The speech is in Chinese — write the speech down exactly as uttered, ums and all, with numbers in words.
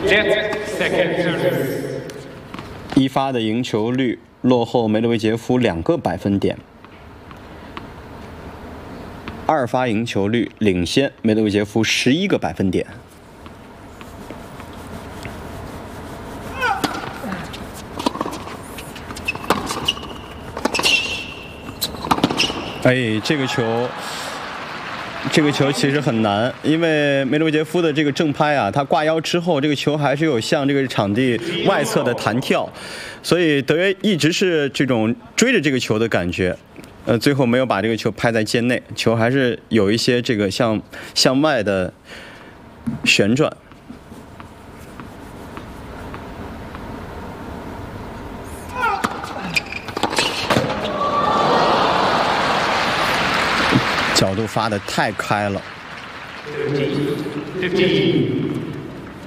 一发的赢球率落后梅德韦杰夫两个百分点，二发赢球率领先梅德韦杰夫十一个百分点。哎，这个球。这个球其实很难，因为梅德韦杰夫的这个正拍啊，他挂腰之后，这个球还是有向这个场地外侧的弹跳，所以德约一直是这种追着这个球的感觉，呃，最后没有把这个球拍在界内，球还是有一些这个向向外的旋转。角度发得太开了。